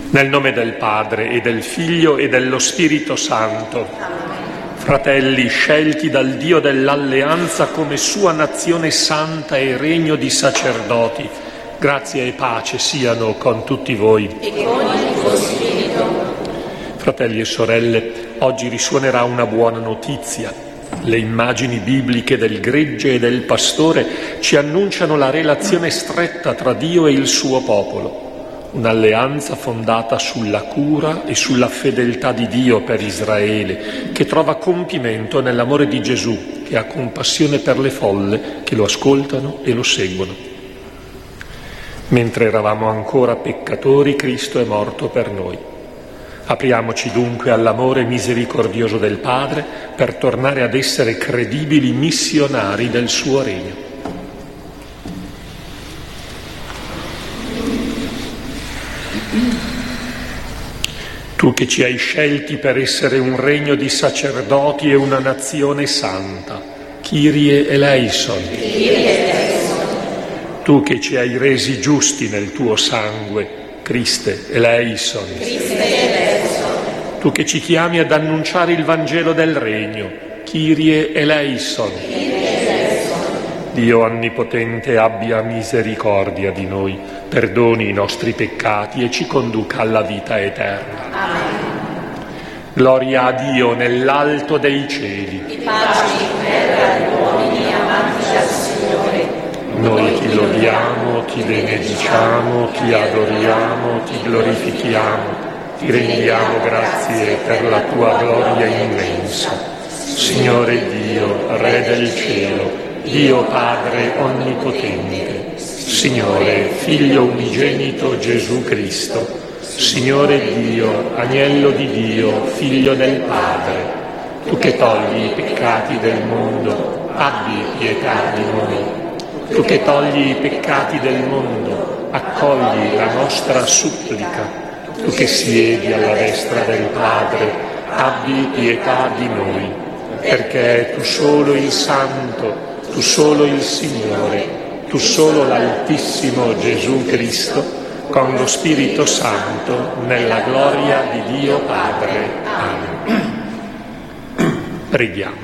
Nel nome del Padre e del Figlio e dello Spirito Santo. Fratelli scelti dal Dio dell'alleanza come sua nazione santa e regno di sacerdoti, grazia e pace siano con tutti voi. E con il tuo spirito. Fratelli e sorelle, oggi risuonerà una buona notizia. Le immagini bibliche del gregge e del pastore ci annunciano la relazione stretta tra Dio e il suo popolo. Un'alleanza fondata sulla cura e sulla fedeltà di Dio per Israele, che trova compimento nell'amore di Gesù, che ha compassione per le folle che lo ascoltano e lo seguono. Mentre eravamo ancora peccatori, Cristo è morto per noi. Apriamoci dunque all'amore misericordioso del Padre per tornare ad essere credibili missionari del suo regno. Tu che ci hai scelti per essere un regno di sacerdoti e una nazione santa, Kyrie eleison. Kyrie eleison. Tu che ci hai resi giusti nel tuo sangue, Christe eleison. Christe eleison. Tu che ci chiami ad annunciare il Vangelo del Regno, Kyrie eleison. Kyrie eleison. Dio Onnipotente abbia misericordia di noi, perdoni i nostri peccati e ci conduca alla vita eterna. Amen. Gloria a Dio nell'alto dei cieli. E pace in terra agli uomini amanti al Signore. Noi ti lodiamo, ti benediciamo, ti adoriamo, ti glorifichiamo, ti rendiamo grazie per la tua gloria immensa. Signore Dio, Re del cielo, Dio Padre Onnipotente, Signore, Figlio unigenito Gesù Cristo, Signore Dio, Agnello di Dio, Figlio del Padre, tu che togli i peccati del mondo, abbi pietà di noi. Tu che togli i peccati del mondo, accogli la nostra supplica. Tu che siedi alla destra del Padre, abbi pietà di noi, perché tu solo il Santo, tu solo il Signore, tu solo l'Altissimo Gesù Cristo, con lo Spirito Santo, nella gloria di Dio Padre. Amen. Preghiamo.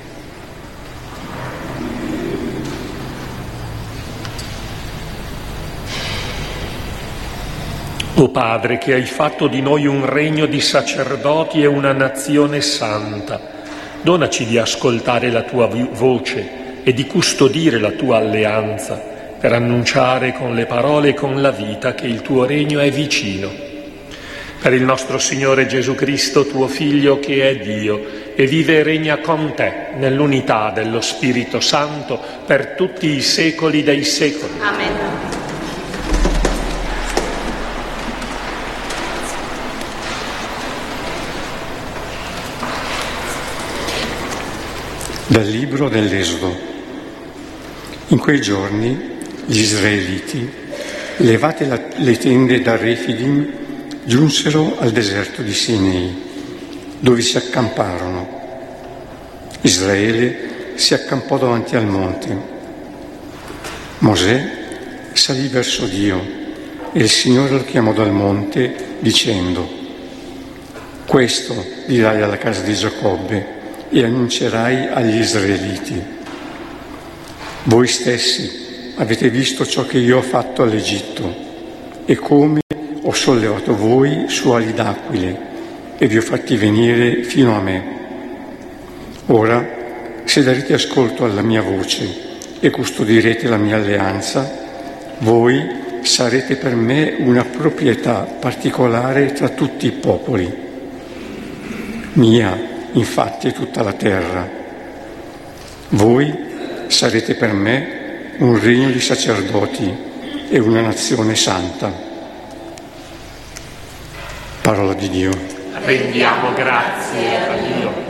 O Padre, che hai fatto di noi un regno di sacerdoti e una nazione santa, donaci di ascoltare la tua voce e di custodire la tua alleanza, per annunciare con le parole e con la vita che il tuo regno è vicino. Per il nostro Signore Gesù Cristo, tuo Figlio, che è Dio e vive e regna con te nell'unità dello Spirito Santo per tutti i secoli dei secoli. Amen. Dal libro dell'Esodo. In quei giorni gli israeliti, levate le tende da Refidim, giunsero al deserto di Sinai, dove si accamparono. Israele si accampò davanti al monte. Mosè salì verso Dio e il Signore lo chiamò dal monte dicendo: questo dirai alla casa di Giacobbe e annuncerai agli israeliti: voi stessi avete visto ciò che io ho fatto all'Egitto e come ho sollevato voi su ali d'aquile e vi ho fatti venire fino a me. Ora, se darete ascolto alla mia voce e custodirete la mia alleanza, voi sarete per me una proprietà particolare tra tutti i popoli. Mia, infatti, è tutta la terra. Voi sarete per me un regno di sacerdoti e una nazione santa. Parola di Dio. Rendiamo grazie a Dio.